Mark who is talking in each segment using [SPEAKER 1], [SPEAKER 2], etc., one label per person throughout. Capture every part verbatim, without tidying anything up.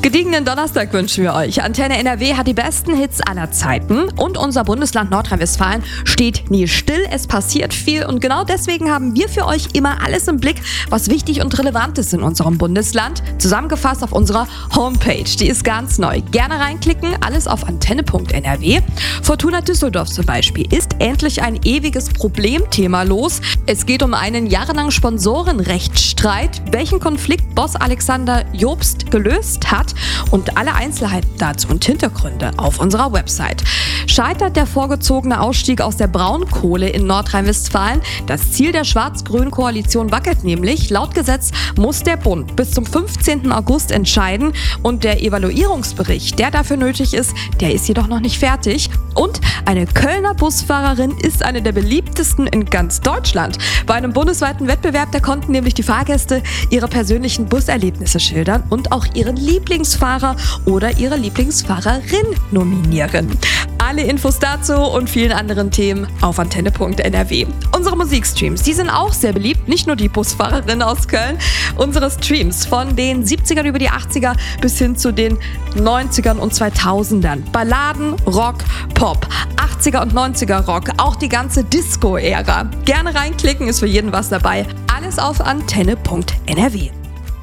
[SPEAKER 1] Gediegenen Donnerstag wünschen wir euch. Antenne N R W hat die besten Hits aller Zeiten und unser Bundesland Nordrhein-Westfalen steht nie still. Es passiert viel und genau deswegen haben wir für euch immer alles im Blick, was wichtig und relevant ist in unserem Bundesland. Zusammengefasst auf unserer Homepage. Die ist ganz neu. Gerne reinklicken, alles auf antenne punkt n r w. Fortuna Düsseldorf zum Beispiel ist endlich ein ewiges Problemthema los. Es geht um einen jahrelangen Sponsorenrechtsstreit, welchen Konflikt Boss Alexander Jobst gelöst hat. Und alle Einzelheiten dazu und Hintergründe auf unserer Website. Scheitert der vorgezogene Ausstieg aus der Braunkohle in Nordrhein-Westfalen? Das Ziel der schwarz-grünen Koalition wackelt nämlich. Laut Gesetz muss der Bund bis zum fünfzehnten August entscheiden. Und der Evaluierungsbericht, der dafür nötig ist, der ist jedoch noch nicht fertig. Und eine Kölner Busfahrerin ist eine der beliebtesten in ganz Deutschland. Bei einem bundesweiten Wettbewerb, da konnten nämlich die Fahrgäste ihre persönlichen Buserlebnisse schildern und auch ihren Lieblingsfahrer oder ihre Lieblingsfahrerin nominieren. Alle Infos dazu und vielen anderen Themen auf antenne punkt n r w. Unsere Musikstreams, die sind auch sehr beliebt, nicht nur die Busfahrerin aus Köln. Unsere Streams von den siebzigern über die achtziger bis hin zu den neunzigern und zweitausendern. Balladen, Rock, Pop, achtziger und neunziger Rock, auch die ganze Disco-Ära. Gerne reinklicken, ist für jeden was dabei. Alles auf antenne punkt n r w.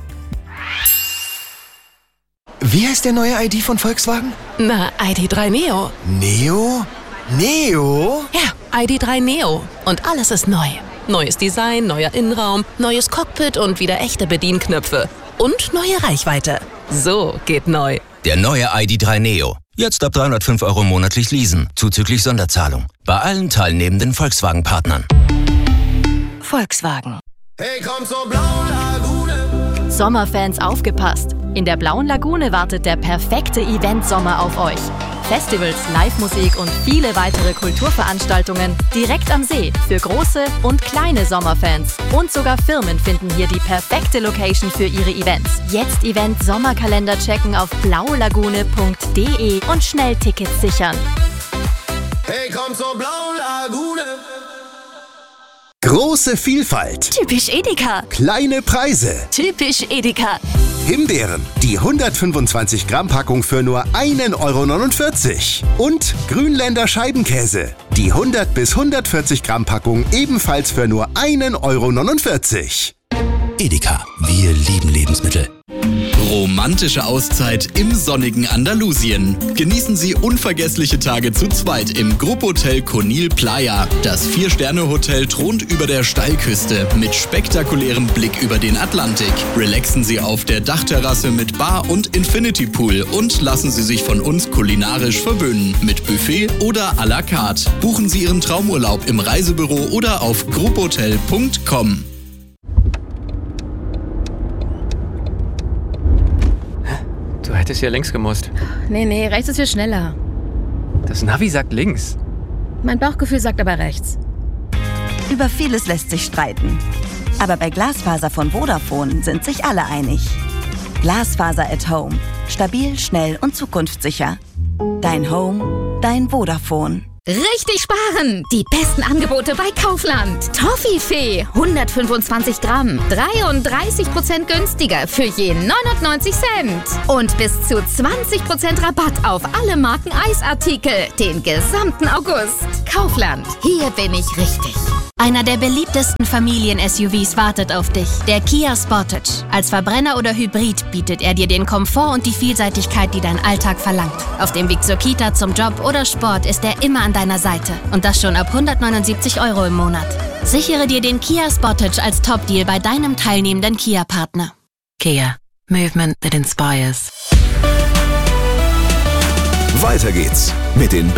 [SPEAKER 2] Wie heißt der neue I D von Volkswagen?
[SPEAKER 3] Na, I D drei Neo.
[SPEAKER 2] Neo? Neo?
[SPEAKER 3] Ja, I D drei Neo. Und alles ist neu. Neues Design, neuer Innenraum, neues Cockpit und wieder echte Bedienknöpfe. Und neue Reichweite. So geht neu.
[SPEAKER 4] Der neue I D drei Neo. Jetzt ab dreihundertfünf Euro monatlich leasen, zuzüglich Sonderzahlung. Bei allen teilnehmenden Volkswagen-Partnern.
[SPEAKER 3] Volkswagen.
[SPEAKER 5] Hey, komm zur blauen Lagune.
[SPEAKER 6] Sommerfans, aufgepasst! In der Blauen Lagune wartet der perfekte Event-Sommer auf euch. Festivals, Live-Musik und viele weitere Kulturveranstaltungen direkt am See für große und kleine Sommerfans. Und sogar Firmen finden hier die perfekte Location für ihre Events. Jetzt Event-Sommerkalender checken auf blaulagune punkt d e und schnell Tickets sichern.
[SPEAKER 5] Hey, komm zur blauen Lagune.
[SPEAKER 2] Große Vielfalt.
[SPEAKER 6] Typisch Edeka.
[SPEAKER 2] Kleine Preise.
[SPEAKER 6] Typisch Edeka.
[SPEAKER 2] Himbeeren, die hundertfünfundzwanzig Gramm Packung für nur ein Euro neunundvierzig. Und Grünländer Scheibenkäse, die hundert bis hundertvierzig Gramm Packung ebenfalls für nur ein Euro neunundvierzig.
[SPEAKER 7] Edeka, wir lieben Lebensmittel.
[SPEAKER 8] Romantische Auszeit im sonnigen Andalusien. Genießen Sie unvergessliche Tage zu zweit im Grupphotel Conil Playa. Das Vier-Sterne-Hotel thront über der Steilküste mit spektakulärem Blick über den Atlantik. Relaxen Sie auf der Dachterrasse mit Bar und Infinity Pool und lassen Sie sich von uns kulinarisch verwöhnen mit Buffet oder à la carte. Buchen Sie Ihren Traumurlaub im Reisebüro oder auf grupphotel punkt com.
[SPEAKER 9] Du hättest hier links gemusst.
[SPEAKER 10] Nee, nee, rechts ist viel schneller.
[SPEAKER 9] Das Navi sagt links.
[SPEAKER 10] Mein Bauchgefühl sagt aber rechts.
[SPEAKER 11] Über vieles lässt sich streiten. Aber bei Glasfaser von Vodafone sind sich alle einig. Glasfaser at Home. Stabil, schnell und zukunftssicher. Dein Home, dein Vodafone.
[SPEAKER 10] Richtig sparen! Die besten Angebote bei Kaufland. Toffifee, hundertfünfundzwanzig Gramm, dreiunddreißig Prozent günstiger für je neunundneunzig Cent. Und bis zu zwanzig Prozent Rabatt auf alle Marken Eisartikel den gesamten August. Kaufland, hier bin ich richtig.
[SPEAKER 12] Einer der beliebtesten Familien-S U Vs wartet auf dich, der Kia Sportage. Als Verbrenner oder Hybrid bietet er dir den Komfort und die Vielseitigkeit, die dein Alltag verlangt. Auf dem Weg zur Kita, zum Job oder Sport ist er immer an deiner Seite. Und das schon ab hundertneunundsiebzig Euro im Monat. Sichere dir den Kia Sportage als Top-Deal bei deinem teilnehmenden Kia-Partner.
[SPEAKER 3] Kia. Movement that inspires.
[SPEAKER 2] Weiter geht's mit den